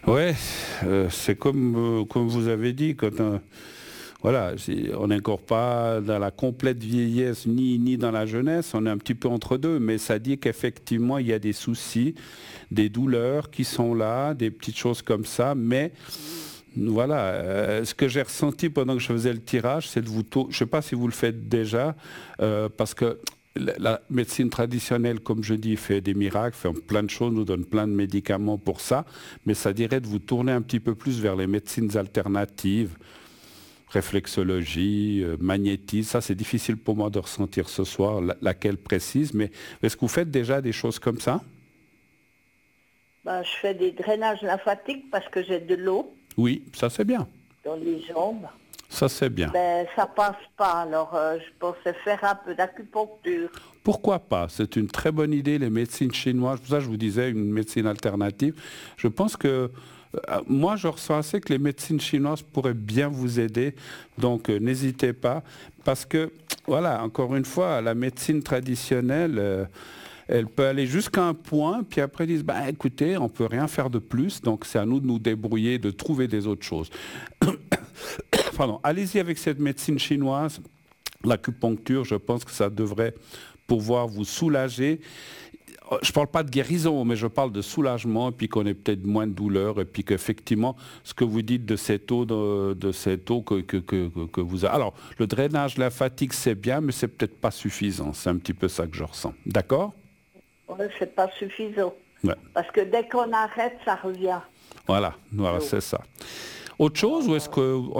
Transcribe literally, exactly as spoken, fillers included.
Ouais, euh, c'est comme, euh, comme vous avez dit, quand un- voilà, si on n'est encore pas dans la complète vieillesse ni, ni dans la jeunesse, on est un petit peu entre deux, mais ça dit qu'effectivement il y a des soucis, des douleurs qui sont là, des petites choses comme ça, mais voilà, euh, ce que j'ai ressenti pendant que je faisais le tirage, c'est de vous... tou- Je ne sais pas si vous le faites déjà, euh, parce que la, la médecine traditionnelle, comme je dis, fait des miracles, fait plein de choses, nous donne plein de médicaments pour ça, mais ça dirait de vous tourner un petit peu plus vers les médecines alternatives, réflexologie, euh, magnétisme. Ça, c'est difficile pour moi de ressentir ce soir la- laquelle précise, mais est-ce que vous faites déjà des choses comme ça? Ben, je fais des drainages lymphatiques parce que j'ai de l'eau Oui, ça c'est bien. dans les jambes. Ça c'est bien. Ben, ça passe pas, alors euh, je pensais faire un peu d'acupuncture. Pourquoi pas? C'est une très bonne idée, les médecines chinoises. Pour ça, je vous disais, une médecine alternative. Je pense que, euh, moi, je ressens assez que les médecines chinoises pourraient bien vous aider. Donc, euh, n'hésitez pas. Parce que, voilà, encore une fois, la médecine traditionnelle, euh, elle peut aller jusqu'à un point, puis après, ils disent, bah, écoutez, on ne peut rien faire de plus. Donc, c'est à nous de nous débrouiller, de trouver des autres choses. Pardon. Allez-y avec cette médecine chinoise. L'acupuncture, je pense que ça devrait pouvoir vous soulager. Je ne parle pas de guérison, mais je parle de soulagement, et puis qu'on ait peut-être moins de douleur, et puis qu'effectivement, ce que vous dites de cette eau, de, de cette eau que, que, que, que vous avez... Alors, le drainage lymphatique, c'est bien, mais c'est peut-être pas suffisant. C'est un petit peu ça que je ressens. D'accord? Ouais, c'est pas suffisant. Ouais. Parce que dès qu'on arrête, ça revient. Voilà, voilà, l'eau. c'est ça. Autre chose, ou est-ce Alors, que